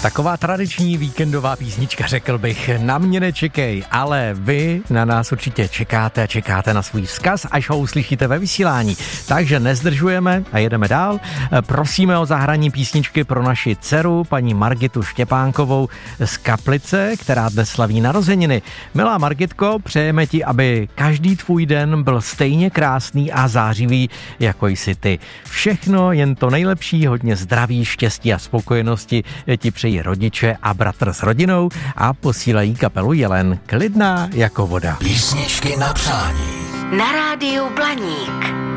Taková tradiční víkendová písnička, řekl bych. Na mě nečekej, ale vy na nás určitě čekáte na svůj vzkaz, až ho uslyšíte ve vysílání. Takže nezdržujeme a jedeme dál. Prosíme o zahrání písničky pro naši dceru, paní Margitu Štěpánkovou z Kaplice, která dnes slaví narozeniny. Milá Margitko, přejeme ti, aby každý tvůj den byl stejně krásný a zářivý, jako jsi ty. Všechno jen to nejlepší, hodně zdraví, štěstí a spokojenosti ti přejí rodiče a bratr s rodinou a posílají kapelu Jelen, klidná jako voda. Písničky na přání. Na rádiu Blaník.